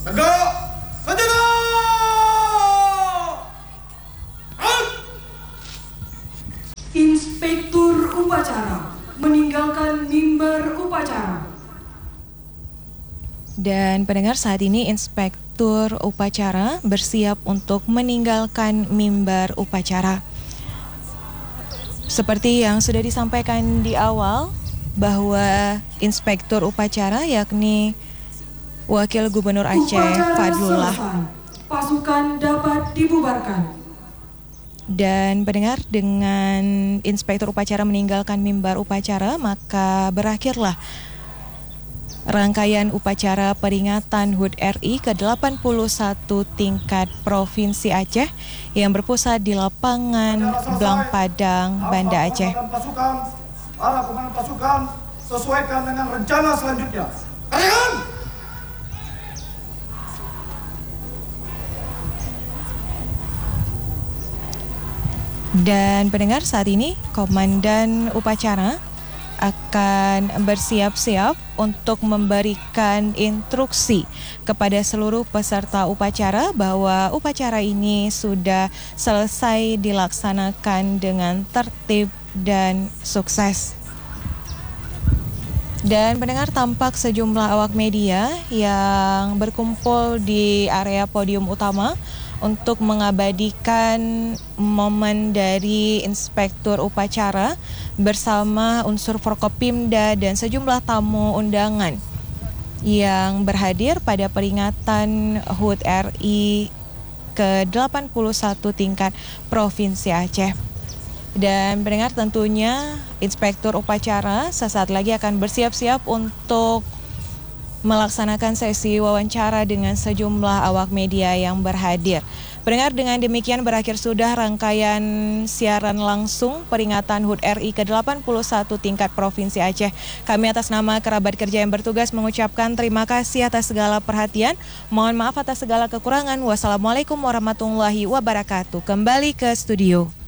Tegak! Sejenak! Inspektur upacara meninggalkan mimbar upacara. Dan pendengar, saat ini Inspektur upacara bersiap untuk meninggalkan mimbar upacara. Seperti yang sudah disampaikan di awal bahwa Inspektur upacara yakni Wakil Gubernur Aceh Upacara Fadlullah. selesai. Pasukan dapat dibubarkan. Dan pendengar, dengan Inspektur upacara meninggalkan mimbar upacara, maka berakhirlah rangkaian upacara peringatan HUT RI ke-81 tingkat Provinsi Aceh yang berpusat di lapangan Blang Padang, Banda Aceh. Para komandan pasukan sesuaikan dengan rencana selanjutnya. Kalian! Dan pendengar, saat ini Komandan upacara akan bersiap-siap untuk memberikan instruksi kepada seluruh peserta upacara bahwa upacara ini sudah selesai dilaksanakan dengan tertib dan sukses. Dan pendengar, tampak sejumlah awak media yang berkumpul di area podium utama untuk mengabadikan momen dari Inspektur upacara bersama unsur Forkopimda dan sejumlah tamu undangan yang berhadir pada peringatan HUT RI ke-81 tingkat Provinsi Aceh. Dan pendengar, tentunya Inspektur upacara sesaat lagi akan bersiap-siap untuk melaksanakan sesi wawancara dengan sejumlah awak media yang berhadir. Pendengar, dengan demikian berakhir sudah rangkaian siaran langsung peringatan HUT RI ke-81 tingkat Provinsi Aceh. Kami atas nama kerabat kerja yang bertugas mengucapkan terima kasih atas segala perhatian. Mohon maaf atas segala kekurangan. Wassalamualaikum warahmatullahi wabarakatuh. Kembali ke studio.